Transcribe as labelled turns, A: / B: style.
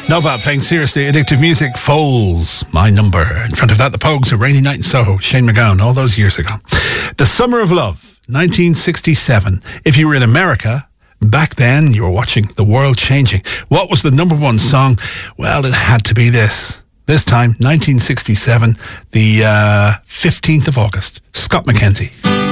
A: Nova playing seriously addictive music. Foals, My Number. In front of that, the Pogues, A Rainy Night in Soho, Shane MacGowan, all those years ago. The Summer of Love, 1967. If you were in America, back then you were watching the world changing. What was the number one song? Well, it had to be this. This time, 1967, the 15th of August. Scott McKenzie.